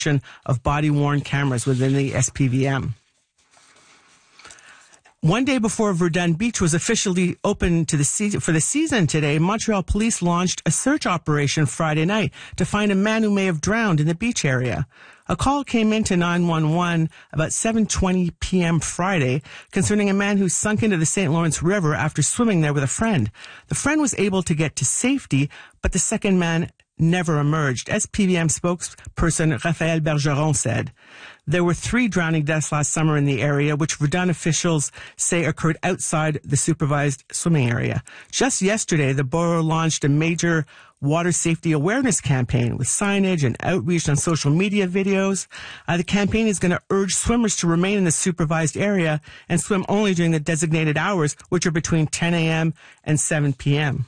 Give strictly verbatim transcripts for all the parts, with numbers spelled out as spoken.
of body-worn cameras within the S P V M. One day before Verdun Beach was officially open to the se- for the season today, Montreal police launched a search operation Friday night to find a man who may have drowned in the beach area. A call came into nine one one about seven twenty p.m. Friday concerning a man who sunk into the Saint Lawrence River after swimming there with a friend. The friend was able to get to safety, but the second man never emerged. S P V M spokesperson Raphael Bergeron said there were three drowning deaths last summer in the area, which Verdun officials say occurred outside the supervised swimming area. Just yesterday, the borough launched a major water safety awareness campaign with signage and outreach on social media videos. Uh, the campaign is going to urge swimmers to remain in the supervised area and swim only during the designated hours, which are between ten a.m. and seven p.m.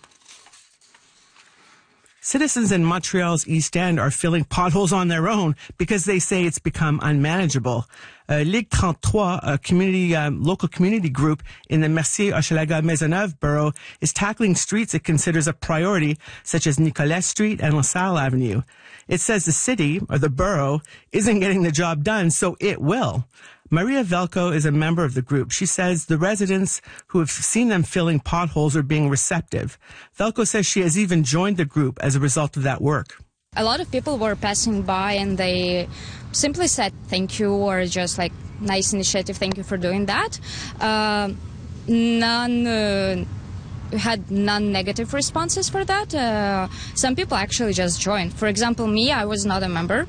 Citizens in Montreal's East End are filling potholes on their own because they say it's become unmanageable. Uh, Ligue thirty-trois, a community, um, local community group in the Mercier-Hochelaga-Maisonneuve borough, is tackling streets it considers a priority, such as Nicolet Street and LaSalle Avenue. It says the city, or the borough, isn't getting the job done, so it will. Maria Velko is a member of the group. She says the residents who have seen them filling potholes are being receptive. Velko says she has even joined the group as a result of that work. A lot of people were passing by and they simply said thank you, or just like, nice initiative, thank you for doing that. Uh, none uh, had non-negative responses for that. Uh, some people actually just joined. For example, me, I was not a member.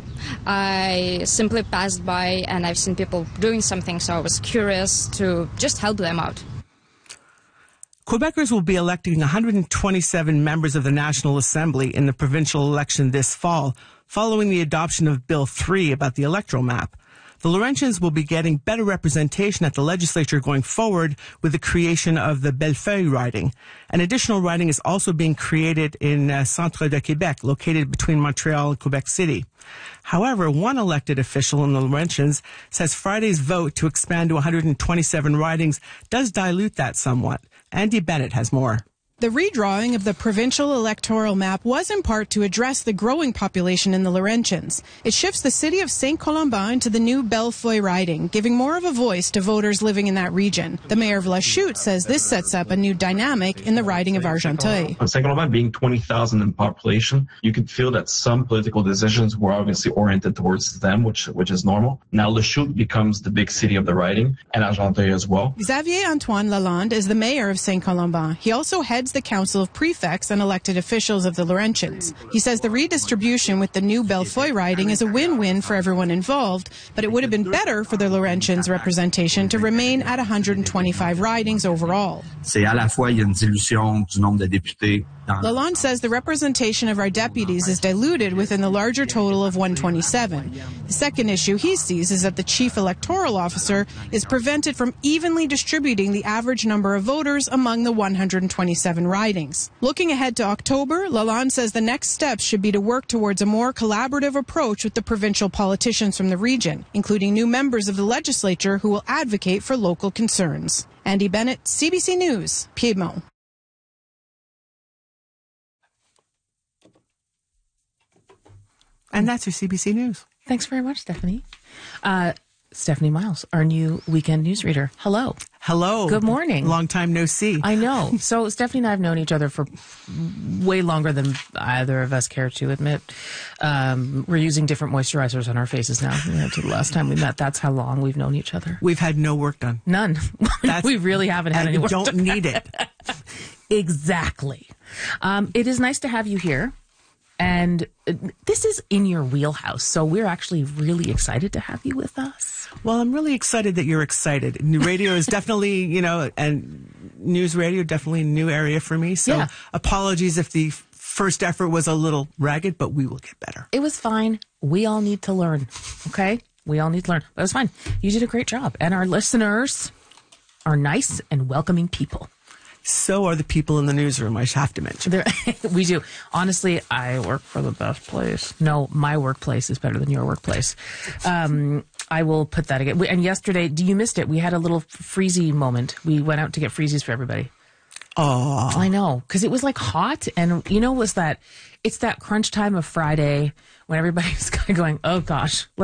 I simply passed by and I've seen people doing something, so I was curious to just help them out. Quebecers will be electing one hundred twenty-seven members of the National Assembly in the provincial election this fall, following the adoption of Bill three about the electoral map. The Laurentians will be getting better representation at the legislature going forward with the creation of the Bellefeuille riding. An additional riding is also being created in uh, Centre de Québec, located between Montreal and Quebec City. However, one elected official in the Laurentians says Friday's vote to expand to one hundred twenty-seven ridings does dilute that somewhat. Andy Bennett has more. The redrawing of the provincial electoral map was in part to address the growing population in the Laurentians. It shifts the city of Saint-Colomban into the new Bellefeuille riding, giving more of a voice to voters living in that region. The mayor of Lachute says this sets up a new dynamic in the riding of Argenteuil. Saint-Colomban being twenty thousand in population, you could feel that some political decisions were obviously oriented towards them, which which is normal. Now Lachute becomes the big city of the riding, and Argenteuil as well. Xavier Antoine Lalonde is the mayor of Saint-Colomban. He also heads the Council of Prefects and elected officials of the Laurentians. He says the redistribution with the new Bellefeuille riding is a win-win for everyone involved, but it would have been better for the Laurentians' representation to remain at one hundred twenty-five ridings overall. C'est à la fois il y a une dilution du nombre de députés. Lalonde says the representation of our deputies is diluted within the larger total of one hundred twenty-seven. The second issue he sees is that the chief electoral officer is prevented from evenly distributing the average number of voters among the one hundred twenty-seven ridings. Looking ahead to October, Lalonde says the next steps should be to work towards a more collaborative approach with the provincial politicians from the region, including new members of the legislature who will advocate for local concerns. Andy Bennett, C B C News, Piedmont. And that's your C B C News. Thanks very much, Stephanie. Uh, Stephanie Miles, our new weekend newsreader. Hello. Hello. Good morning. Long time no see. I know. So Stephanie and I have known each other for way longer than either of us care to admit. Um, we're using different moisturizers on our faces now. You know, to the last time we met, that's how long we've known each other. We've had no work done. None. We really haven't had any work done. done. Don't need it. Exactly. Um, it is nice to have you here. And this is in your wheelhouse, so we're actually really excited to have you with us. Well, I'm really excited that you're excited. New radio is definitely, you know, and news radio, definitely a new area for me. So Yeah. apologies if the first effort was a little ragged, but we will get better. It was fine. We all need to learn, okay? We all need to learn. But it was fine. You did a great job. And our listeners are nice and welcoming people. So are the people in the newsroom, I have to mention. There, we do. Honestly, I work for the best place. No, my workplace is better than your workplace. Um, I will put that again. And yesterday, you missed it. We had a little freezy moment. We went out to get freezies for everybody. Oh, I know, because it was like hot, and you know, was that it's that crunch time of Friday when everybody's kind of going, oh gosh.